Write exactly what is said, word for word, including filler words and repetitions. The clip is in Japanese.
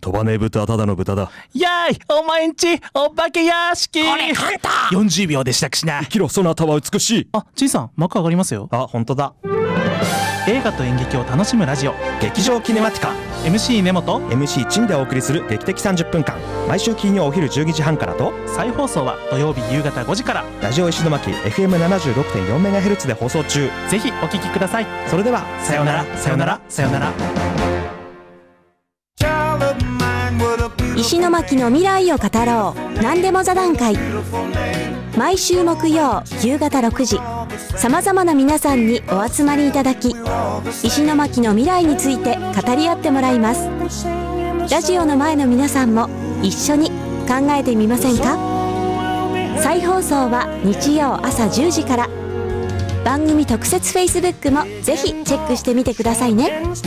飛ばねえ豚はただの豚だ。 やーい、お前んちお化け屋敷。 これ簡単。 よんじゅうびょうでしたくしな。 生きろ、そなたは美しい。 あ、じいさん幕上がりますよ。 あ、本当だ。 映画と演劇を楽しむラジオ、 劇場キネマティカ。 エムシー 根本、 エムシー チンでお送りする劇的さんじゅっぷんかん、毎週金曜お昼じゅうにじはんからと、 再放送は土曜日夕方ごじから。 ラジオ石巻 エフエムななじゅうろくてんよんメガヘルツ で放送中。 ぜひお聞きください。 それではさようなら、さようなら、さようなら。 石巻の未来を語ろう、何でも座談会。毎週木曜夕方ろくじ、さまざまな皆さんにお集まりいただき、石巻の未来について語り合ってもらいます。ラジオの前の皆さんも一緒に考えてみませんか？再放送は日曜朝じゅうじから。番組特設 フェイスブック もぜひチェックしてみてくださいね。